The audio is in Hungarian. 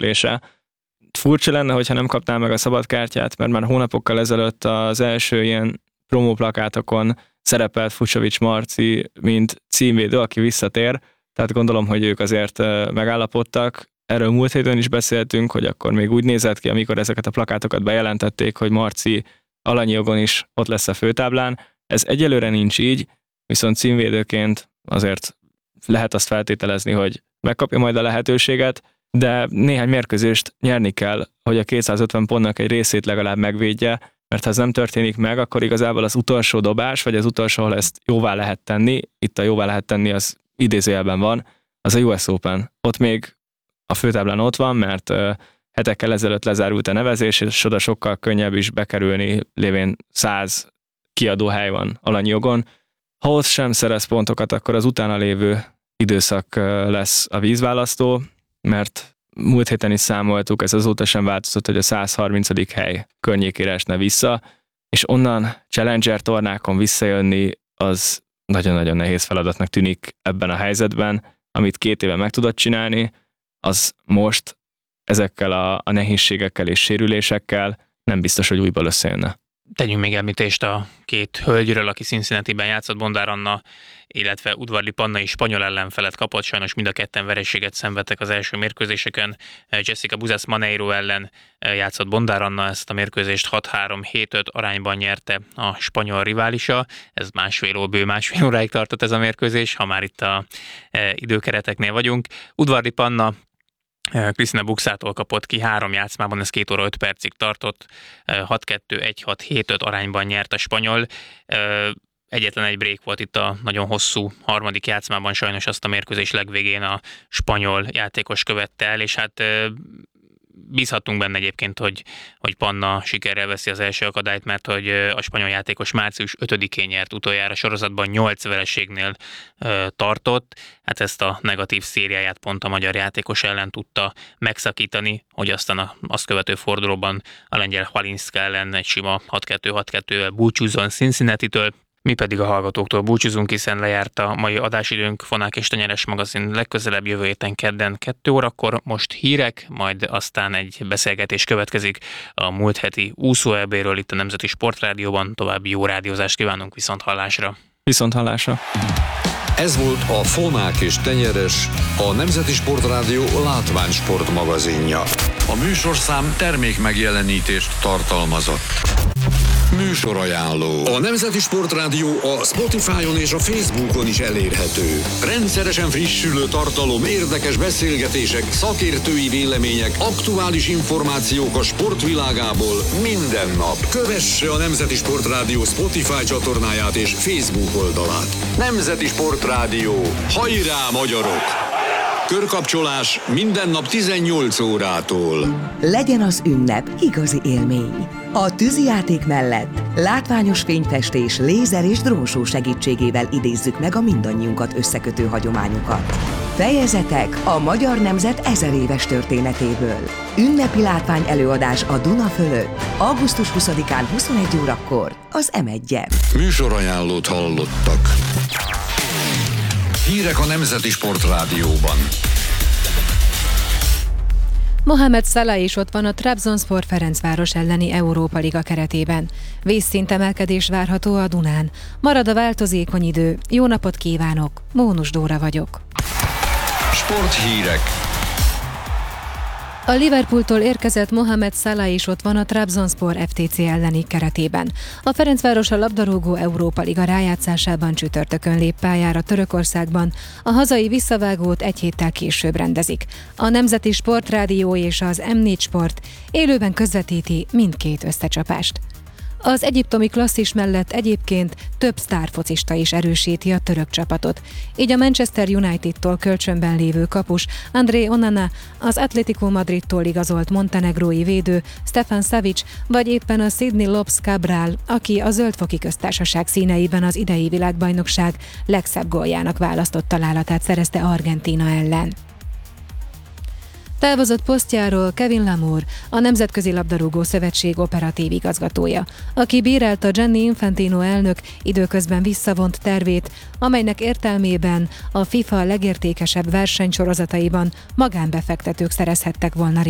szereplése. Furcsa lenne, hogyha nem kapnál meg a szabadkártyát, mert már hónapokkal ezelőtt az első ilyen promóplakátokon szerepelt Fucsovics Marci, mint címvédő, aki visszatér, tehát gondolom, hogy ők azért megállapodtak. Erről múlt héten is beszéltünk, hogy akkor még úgy nézett ki, amikor ezeket a plakátokat bejelentették, hogy Marci alanyi jogon is ott lesz a főtáblán. Ez egyelőre nincs így, viszont címvédőként azért lehet azt feltételezni, hogy megkapja majd a lehetőséget, de néhány mérkőzést nyerni kell, hogy a 250 pontnak egy részét legalább megvédje, mert ha ez nem történik meg, akkor igazából az utolsó dobás, vagy az utolsó, ahol ezt jóvá lehet tenni, itt a jóvá lehet tenni, az idézőjelben van, az a US Open. Ott még a főtáblán ott van, mert hetekkel ezelőtt lezárult a nevezés, és oda sokkal könnyebb is bekerülni, lévén 100 kiadóhely van alanyi jogon. Ha ott sem szerez pontokat, akkor az utána lévő időszak lesz a vízválasztó, mert múlt héten is számoltuk, ez azóta sem változott, hogy a 130. hely környékére esne vissza, és onnan Challenger tornákon visszajönni, az nagyon-nagyon nehéz feladatnak tűnik ebben a helyzetben, amit 2 éve meg tudott csinálni, az most ezekkel a nehézségekkel és sérülésekkel nem biztos, hogy újból összejönne. Tegyünk még említést a 2 hölgyről, aki Cincinnatiben játszott, Bondár Anna, illetve Udvarli Panna is spanyol ellenfelet kapott, sajnos mind a ketten vereséget szenvedtek az első mérkőzéseken. Jessica Buzász Maneiro ellen játszott Bondár Anna, ezt a mérkőzést 6-3-7-5 arányban nyerte a spanyol riválisa. Ez bő másfél óráig tartott ez a mérkőzés, ha már itt a időkereteknél vagyunk. Udvarli Panna Krisztina Buxától kapott ki 3 játszmában, ez 2 óra 5 percig tartott, 6-2, 1-6-7-5 arányban nyert a spanyol. Egyetlen egy break volt itt a nagyon hosszú harmadik játszmában, sajnos azt a mérkőzés legvégén a spanyol játékos követte el, és hát bízhatunk benne egyébként, hogy Panna sikerrel veszi az első akadályt, mert hogy a spanyol játékos március 5-én nyert utoljára sorozatban, 8 vereségnél tartott. Hát ezt a negatív szériáját pont a magyar játékos ellen tudta megszakítani, hogy aztán azt követő fordulóban a lengyel Hvalinszka ellen egy sima 6-2-6-2-vel búcsúzzon Cincinnati-től. Mi pedig a hallgatóktól búcsúzunk, hiszen lejárt a mai adásidőnk. Fonák és Tenyeres magazin legközelebb jövő héten kedden 2 órakor. Most hírek, majd aztán egy beszélgetés következik a múlt heti úszó EB-ről itt a Nemzeti Sportrádióban. További jó rádiózást kívánunk, viszont hallásra. Viszont hallásra. Ez volt a Fonák és Tenyeres, a Nemzeti Sportrádió látványsport magazinja. A műsorszám termék megjelenítést tartalmazott. Műsorajánló. A Nemzeti Sportrádió a Spotify-on és a Facebookon is elérhető. Rendszeresen frissülő tartalom, érdekes beszélgetések, szakértői vélemények, aktuális információk a sportvilágából minden nap. Kövesse a Nemzeti Sportrádió Spotify csatornáját és Facebook oldalát. Nemzeti Sportrádió. Hajrá, magyarok! Körkapcsolás minden nap 18 órától. Legyen az ünnep igazi élmény. A tűzijáték mellett látványos fényfestés, lézer és drónshow segítségével idézzük meg a mindannyiunkat összekötő hagyományokat. Fejezetek a magyar nemzet 1000 éves történetéből. Ünnepi látvány előadás a Duna fölött. Augusztus 20-án 21 órakor az M1-en. Műsorajánlót hallottak. Hírek a Nemzeti Sportrádióban. Mohamed Salah is ott van a Trabzonspor Ferencváros elleni Európa Liga keretében. Vízszintemelkedés várható a Dunán. Marad a változékony idő. Jó napot kívánok! Mónus Dóra vagyok. Sporthírek. A Liverpooltól érkezett Mohamed Salah is ott van a Trabzonspor FTC elleni keretében. A Ferencváros a labdarúgó Európa Liga rájátszásában csütörtökön lép pályára Törökországban. A hazai visszavágót egy héttel később rendezik. A Nemzeti Sportrádió és az M4 Sport élőben közvetíti mindkét összecsapást. Az egyiptomi klasszis mellett egyébként több sztárfocista is erősíti a török csapatot. Így a Manchester United-tól kölcsönben lévő kapus André Onana, az Atletico Madridtól igazolt montenegrói védő Stefan Savic, vagy éppen a Sydney Lopes Cabral, aki a Zöldfoki Köztársaság színeiben az idei világbajnokság legszebb góljának választott találatát szerezte Argentína ellen. Távozott posztjáról Kevin Lamour, a Nemzetközi Labdarúgó Szövetség operatív igazgatója, aki bírálta Gianni Infantino elnök időközben visszavont tervét, amelynek értelmében a FIFA legértékesebb versenysorozataiban magánbefektetők szerezhettek volna